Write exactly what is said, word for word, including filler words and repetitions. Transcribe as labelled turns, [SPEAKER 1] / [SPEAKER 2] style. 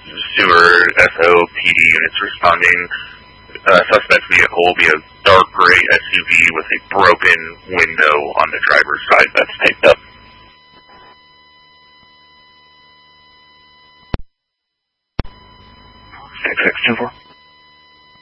[SPEAKER 1] Seward S O P D units responding. Uh, suspect vehicle will be a dark gray S U V with a broken window on the driver's side that's taped up. six six two four.